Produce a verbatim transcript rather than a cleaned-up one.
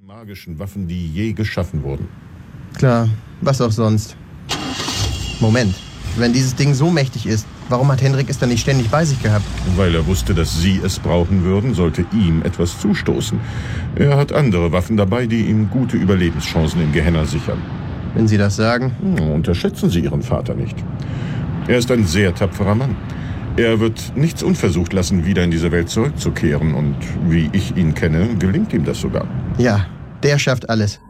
Magischen Waffen, die je geschaffen wurden. Klar, was auch sonst. Moment, wenn dieses Ding so mächtig ist, warum hat Hendrik es dann nicht ständig bei sich gehabt? Weil er wusste, dass Sie es brauchen würden, sollte ihm etwas zustoßen. Er hat andere Waffen dabei, die ihm gute Überlebenschancen im Gehenna sichern. Wenn Sie das sagen. Hm, unterschätzen Sie Ihren Vater nicht. Er ist ein sehr tapferer Mann. Er wird nichts unversucht lassen, wieder in diese Welt zurückzukehren. Und wie ich ihn kenne, gelingt ihm das sogar. Ja, der schafft alles.